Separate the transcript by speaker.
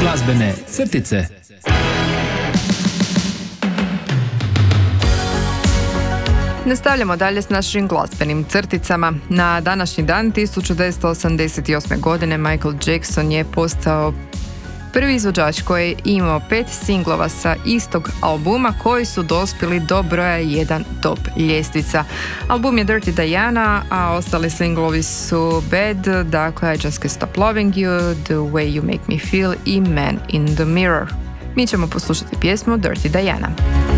Speaker 1: Glazbene crtice.
Speaker 2: Nastavljamo dalje s našim glazbenim crticama. Na današnji dan 1988. godine Michael Jackson je postao prvi izvođač koji je imao 5 singlova sa istog albuma koji su dospjeli do broja 1 top ljestvica. Album je Dirty Diana, a ostali singlovi su Bad, dakle I Just Can't Stop Loving You, The Way You Make Me Feel i Man in the Mirror. Mi ćemo poslušati pjesmu Dirty Diana.